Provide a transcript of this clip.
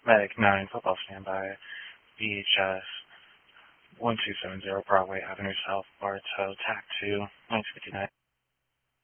Medic 9, football standby, VHS 1270 Broadway Avenue South, Bartow, TAC 2, 1959.